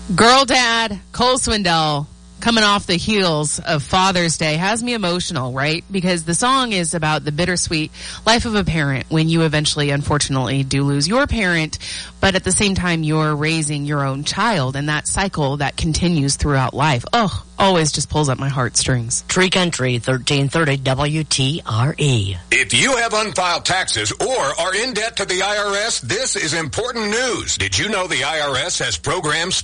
Girl Dad, Cole Swindell, coming off the heels of Father's Day, has me emotional, right? Because the song is about the bittersweet life of a parent when you eventually, unfortunately, do lose your parent, but at the same time, you're raising your own child, and that cycle that continues throughout life. Oh, always just pulls up my heartstrings. Tree Country, 1330 WTRE. If you have unfiled taxes or are in debt to the IRS, this is important news. Did you know the IRS has programs